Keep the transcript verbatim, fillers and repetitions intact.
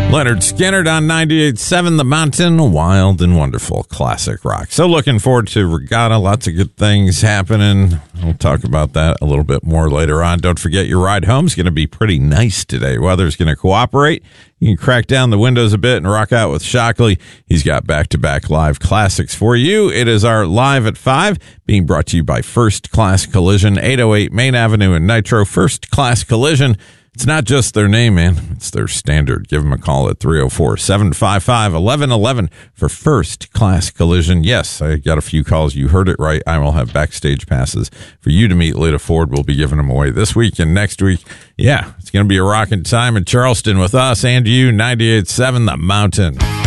Leonard Skinner on ninety-eight point seven The Mountain, wild and wonderful classic rock. So looking forward to Regatta. Lots of good things happening. We'll talk about that a little bit more later on. Don't forget your ride home is going to be pretty nice today. Weather's going to cooperate. You can crack down the windows a bit and rock out with Shockley. He's got back-to-back live classics for you. It is our Live at five, being brought to you by First Class Collision, eight oh eight Main Avenue in Nitro. First Class Collision. It's not just their name, man. It's their standard. Give them a call at three oh four, seven five five, one one one one for First Class Collision. Yes, I got a few calls. You heard it right. I will have backstage passes for you to meet Lita Ford. We'll be giving them away this week and next week. Yeah, it's going to be a rocking time in Charleston with us and you, ninety-eight point seven The Mountain.